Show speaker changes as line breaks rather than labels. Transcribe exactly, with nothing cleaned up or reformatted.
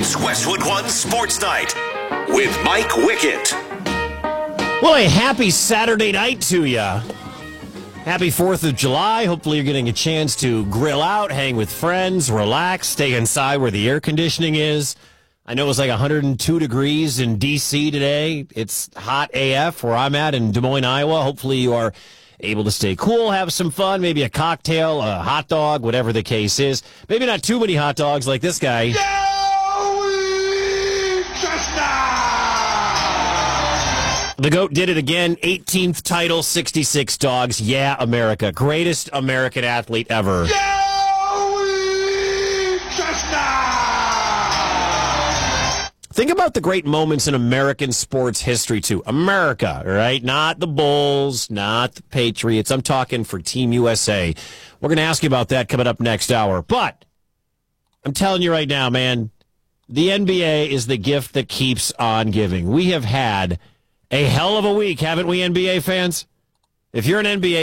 It's Westwood One Sports Night with Mike Wickett.
Well, a happy Saturday night to you. Happy fourth of July. Hopefully you're getting a chance to grill out, hang with friends, relax, stay inside where the air conditioning is. I know it was like one hundred two degrees in D C today. It's hot A F where I'm at in Des Moines, Iowa. Hopefully you are able to stay cool, have some fun, maybe a cocktail, a hot dog, whatever the case is. Maybe not too many hot dogs like this guy.
Joey Chestnut!
The GOAT did it again. eighteenth title, sixty-six dogs. Yeah, America. Greatest American athlete ever.
Joey Chestnut!
Think about the great moments in American sports history, too. America, right? Not the Bulls, not the Patriots. I'm talking for Team U S A. We're going to ask you about that coming up next hour. But I'm telling you right now, man, the N B A is the gift that keeps on giving. We have had a hell of a week, haven't we, N B A fans? If you're an N B A